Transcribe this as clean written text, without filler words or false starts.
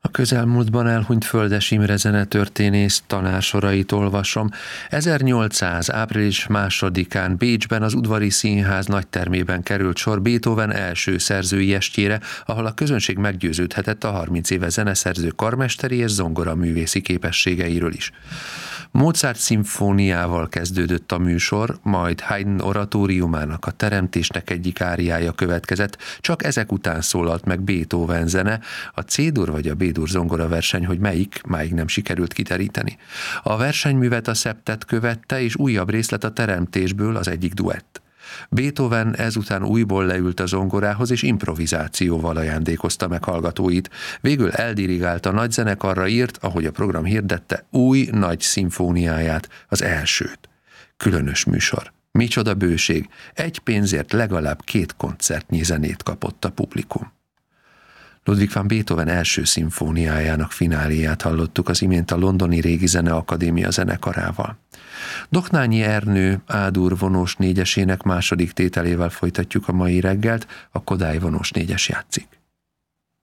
A közelmúltban elhunyt Földes Imre zenetörténész tanársorait olvasom. 1800. április 2-án Bécsben az Udvari Színház nagytermében került sor Beethoven első szerzői estjére, ahol a közönség meggyőződhetett a 30 éve zeneszerző karmesteri és zongoraművészi képességeiről is. Mozart szimfóniával kezdődött a műsor, majd Haydn oratóriumának, a Teremtésnek egyik áriája következett, csak ezek után szólalt meg Beethoven zene, a C-dur vagy a B-dur zongora verseny, hogy melyik, máig nem sikerült kiteríteni. A versenyművet a szeptet követte, és újabb részlet a Teremtésből, az egyik duett. Beethoven ezután újból leült a zongorához, és improvizációval ajándékozta meg hallgatóit. Végül eldirigálta nagy zenekarra írt, ahogy a program hirdette, új nagy szimfóniáját, az elsőt. Különös műsor. Micsoda bőség, egy pénzért legalább 2 koncertnyi zenét kapott a publikum. Ludwig van Beethoven első szimfóniájának fináléját hallottuk az imént a londoni Régi Zeneakadémia zenekarával. Doknányi Ernő A-dur vonós négyesének második tételével folytatjuk a mai reggelt, a Kodály vonós négyes játszik.